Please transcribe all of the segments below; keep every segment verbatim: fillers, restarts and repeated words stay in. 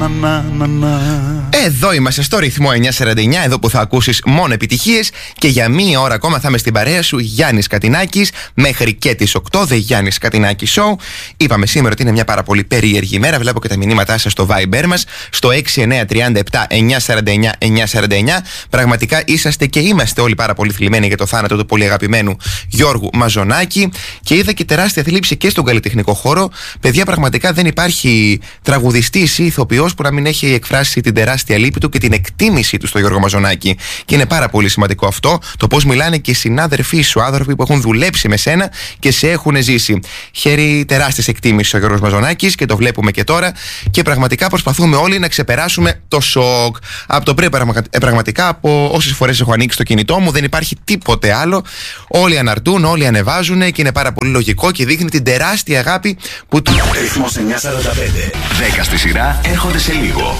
Να, να, να. Εδώ είμαστε στο ρυθμό εννιακόσια σαράντα εννιά, εδώ που θα ακούσεις μόνο επιτυχίες και για μία ώρα ακόμα θα είμαι στην παρέα σου, Γιάννης Κατινάκης, μέχρι και τις οκτώ, The Γιάννης Κατινάκης Show. Είπαμε σήμερα ότι είναι μια πάρα πολύ περίεργη ημέρα. Βλέπω και τα μηνύματά σας στο Viber μας, στο έξι εννιά τρία επτά εννιακόσια σαράντα εννιά εννιακόσια σαράντα εννιά. Πραγματικά είσαστε και είμαστε όλοι πάρα πολύ θλιμμένοι για το θάνατο του πολύ αγαπημένου Γιώργου Μαζονάκη. Και είδα και τεράστια θλίψη και στον καλλιτεχνικό χώρο. Παιδιά, πραγματικά δεν υπάρχει τραγουδιστής ή ηθοποιός που να μην έχει εκφράσει την τεράστια λύπη του και την εκτίμησή του στο Γιώργο Μαζονάκη. Και είναι πάρα πολύ σημαντικό αυτό, το πώς μιλάνε και οι συνάδελφοί σου, άνθρωποι που έχουν δουλέψει με σένα και σε έχουν ζήσει. Χέρι τεράστιας εκτίμησης ο Γιώργος Μαζονάκης και το βλέπουμε και τώρα. Και πραγματικά προσπαθούμε όλοι να ξεπεράσουμε το σοκ. Από το πριν, πραγματικά, από όσες φορές έχω ανοίξει το κινητό μου, δεν υπάρχει τίποτε άλλο. Όλοι αναρτούν, όλοι ανεβάζουν και είναι πάρα πολύ λογικό και δείχνει την τεράστια αγάπη που του. Ρυθμός εννιακόσια σαράντα πέντε. δέκα στη σειρά έρχονται σε λίγο.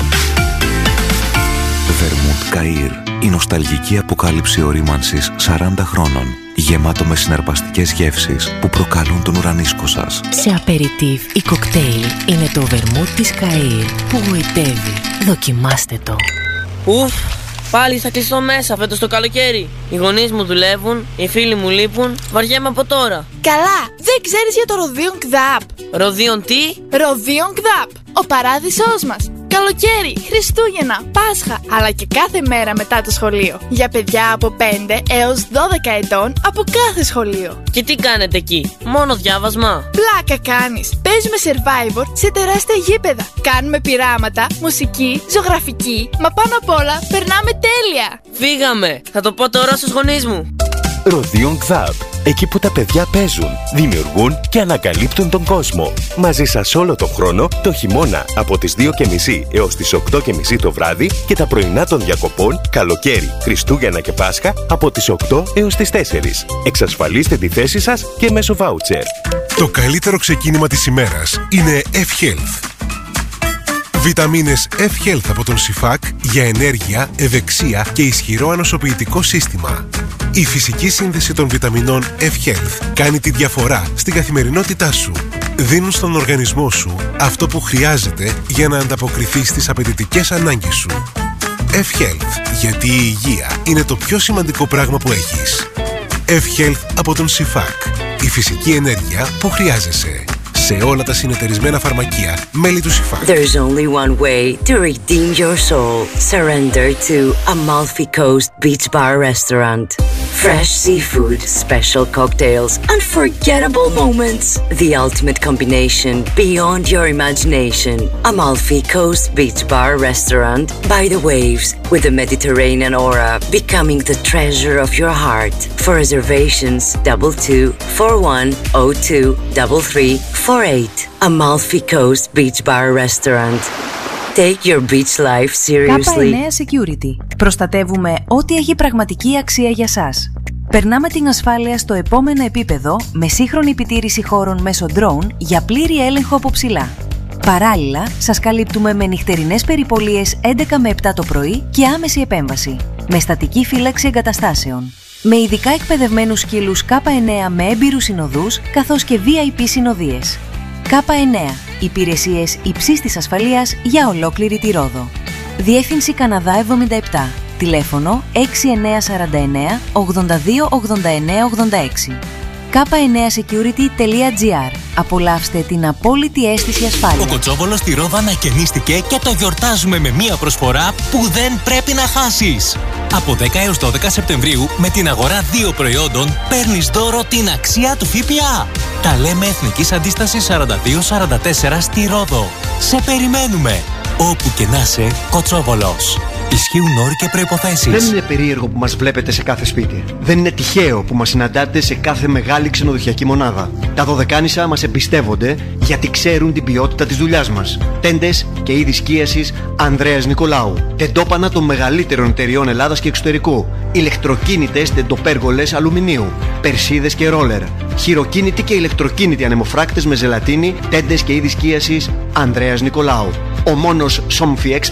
Vermouth Cair, η νοσταλγική αποκάλυψη ορίμανσης σαράντα χρόνων, γεμάτο με συναρπαστικές γεύσεις που προκαλούν τον ουρανίσκο σας. Σε απεριτίβ ή κοκτέιλ είναι το Vermouth της Cair που γοητεύει. Δοκιμάστε το. Ουφ, πάλι θα κλειστώ μέσα φέτος το καλοκαίρι. Οι γονείς μου δουλεύουν, οι φίλοι μου λείπουν, βαριέμαι από τώρα. Καλά, δεν ξέρεις για το Ροδίον Κδάπ. Ροδίον τι? Ροδίον Κδάπ, ο παράδεισός μας. Καλοκαίρι, Χριστούγεννα, Πάσχα, αλλά και κάθε μέρα μετά το σχολείο. Για παιδιά από πέντε έως δώδεκα ετών από κάθε σχολείο. Και τι κάνετε εκεί, μόνο διάβασμα? Πλάκα κάνεις. Παίζουμε Survivor σε τεράστια γήπεδα. Κάνουμε πειράματα, μουσική, ζωγραφική, μα πάνω απ' όλα περνάμε τέλεια. Φύγαμε, θα το πω τώρα στους γονείς μου. Ροδίον Κδάπ, εκεί που τα παιδιά παίζουν, δημιουργούν και ανακαλύπτουν τον κόσμο. Μαζί σας όλο τον χρόνο, το χειμώνα από τις δύο και μισή έως τις οκτώ και μισή το βράδυ και τα πρωινά των διακοπών, καλοκαίρι, Χριστούγεννα και Πάσχα από τις οκτώ έως τις τέσσερις. Εξασφαλίστε τη θέση σας και μέσω βάουτσερ. Το καλύτερο ξεκίνημα της ημέρας είναι F-Health. Βιταμίνες F-Health από τον Σιφάκ για ενέργεια, ευεξία και ισχυρό ανοσοποιητικό σύστημα. Η φυσική σύνδεση των βιταμινών F-Health κάνει τη διαφορά στην καθημερινότητά σου. Δίνουν στον οργανισμό σου αυτό που χρειάζεται για να ανταποκριθεί στις απαιτητικές ανάγκες σου. F-Health, γιατί η υγεία είναι το πιο σημαντικό πράγμα που έχεις. F-Health από τον Σιφάκ. Η φυσική ενέργεια που χρειάζεσαι. Σε όλα τα συνεταιρισμένα φαρμακεία, μέλη του Σιφάκ. There's only one way to redeem your soul. Surrender to Amalfi Coast Beach Bar Restaurant. Fresh seafood, special cocktails, unforgettable moments. The ultimate combination beyond your imagination. Amalfi Coast Beach Bar Restaurant by the waves with the Mediterranean aura becoming the treasure of your heart. For reservations, double two four one oh two double three four eight. Amalfi Coast Beach Bar Restaurant. Take your beach life seriously. Κάπα εννέα Security. Προστατεύουμε ό,τι έχει πραγματική αξία για σας. Περνάμε την ασφάλεια στο επόμενο επίπεδο με σύγχρονη επιτήρηση χώρων μέσω drone για πλήρη έλεγχο από ψηλά. Παράλληλα, σας καλύπτουμε με νυχτερινές περιπολίες έντεκα με επτά το πρωί και άμεση επέμβαση, με στατική φύλαξη εγκαταστάσεων. Με ειδικά εκπαιδευμένους σκύλους Κάπα εννέα με έμπειρους συνοδούς, καθώς και βι άι πι συνοδείες. Κάπα εννέα. Υπηρεσίες υψίστης ασφαλείας για ολόκληρη τη Ρόδο. Διεύθυνση Καναδά εβδομήντα επτά. Τηλέφωνο έξι εννιά τέσσερα εννιά ογδόντα δύο ογδόντα εννιά ογδόντα έξι. κάπα εννέα security τελεία τζι άρ. Απολαύστε την απόλυτη αίσθηση ασφάλειας. Ο Κοτσόβολος στη Ρόδο ανακαινίστηκε και το γιορτάζουμε με μία προσφορά που δεν πρέπει να χάσεις. Από δέκα έως δώδεκα Σεπτεμβρίου, με την αγορά δύο προϊόντων, παίρνεις δώρο την αξία του ΦΠΑ. Τα λέμε Εθνικής Αντίστασης σαράντα δύο σαράντα τέσσερα στη Ρόδο. Σε περιμένουμε. Όπου και να είσαι, Κοτσόβολος. Ισχύουν όροι και προϋποθέσεις. Δεν είναι περίεργο που μας βλέπετε σε κάθε σπίτι. Δεν είναι τυχαίο που μας συναντάτε σε κάθε μεγάλη ξενοδοχειακή μονάδα. Τα Δωδεκάνησα μας εμπιστεύονται γιατί ξέρουν την ποιότητα της δουλειάς μας. Τέντες και είδη σκίασης Ανδρέας Νικολάου. Τεντόπανα των μεγαλύτερων εταιριών Ελλάδας και εξωτερικού. Ηλεκτροκίνητες τεντοπέργολες αλουμινίου. Περσίδες και ρόλερ. Χειροκίνητοι και ηλεκτροκίνητοι ανεμοφράκτες με ζελατίνη. Τέντες και είδη σκίασης Ανδρέας Νικολάου. Ο μόνος Somfy Expert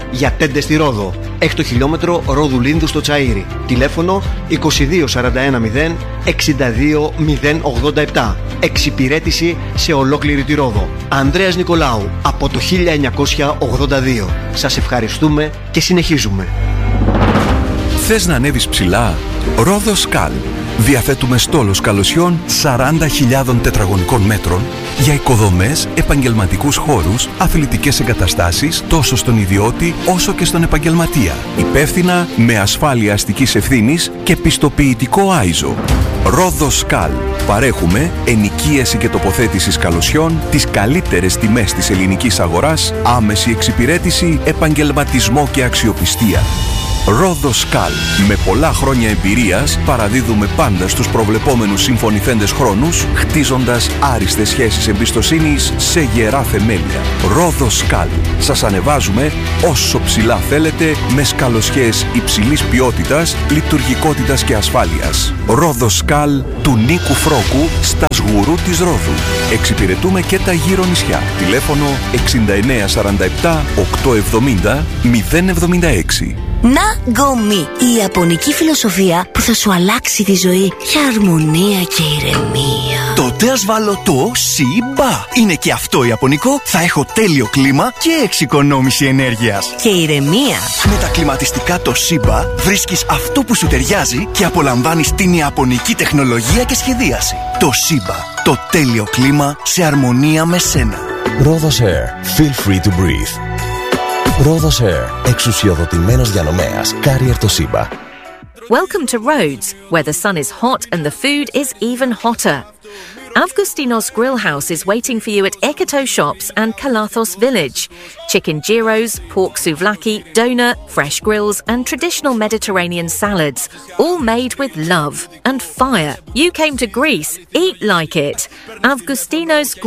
για τέντες στη Ρόδο. Έκτο χιλιόμετρο Ρόδου Λίνδου στο Τσαΐρι. Τηλέφωνο είκοσι δύο σαράντα ένα μηδέν εξήντα δύο μηδέν ογδόντα επτά. Εξυπηρέτηση σε ολόκληρη τη Ρόδο. Ανδρέας Νικολάου από το χίλια εννιακόσια ογδόντα δύο. Σας ευχαριστούμε και συνεχίζουμε. Θες να ανέβεις ψηλά? Ρόδος Σκάλ. Διαθέτουμε στόλος καλωσιών σαράντα χιλιάδες τετραγωνικών μέτρων για οικοδομές, επαγγελματικούς χώρους, αθλητικές εγκαταστάσεις τόσο στον ιδιώτη όσο και στον επαγγελματία. Υπεύθυνα, με ασφάλεια αστικής ευθύνης και πιστοποιητικό άιζο. Ρόδος Σκάλ. Παρέχουμε ενοικίαση και τοποθέτηση καλωσιών, τις καλύτερες τιμές της ελληνικής αγοράς, άμεση εξυπηρέτηση, επαγγελματισμό και αξιοπιστία. Ρόδος Σκάλ. Με πολλά χρόνια εμπειρίας παραδίδουμε πάντα στους προβλεπόμενους συμφωνηθέντες χρόνους, χτίζοντας άριστες σχέσεις εμπιστοσύνης σε γερά θεμέλια. Ρόδος Σκάλ. Σας ανεβάζουμε όσο ψηλά θέλετε με σκαλοσιές υψηλής ποιότητας, λειτουργικότητας και ασφάλειας. Ρόδος Σκάλ του Νίκου Φρόκου στα Σγουρού της Ρόδου. Εξυπηρετούμε και τα γύρω νησιά. Τηλέφωνο εξήντα εννέα σαράντα επτά οκτακόσια εβδομήντα μηδέν εβδομήντα έξι. Ναγκομι, η ιαπωνική φιλοσοφία που θα σου αλλάξει τη ζωή για αρμονία και ηρεμία. Τότε ας βάλω το Σιμπα. Είναι και αυτό ιαπωνικό, θα έχω τέλειο κλίμα και εξοικονόμηση ενέργειας. Και ηρεμία. Με τα κλιματιστικά το Σιμπα βρίσκεις αυτό που σου ταιριάζει και απολαμβάνεις την ιαπωνική τεχνολογία και σχεδίαση. Το Σιμπα, το τέλειο κλίμα σε αρμονία με σένα. Rhodos Air. Feel free to breathe. Rhodos Air. Εξουσιοδοτημένος διανομέας. Carrier Toshiba. Welcome to Rhodes, where the sun is hot and the food is even hotter. Avgustinos Grill House is waiting for you at Ekoto Shops and Kalathos Village. Chicken gyros, pork souvlaki, doner, fresh grills and traditional Mediterranean salads, all made with love and fire. You came to Greece, eat like it. Avgustinos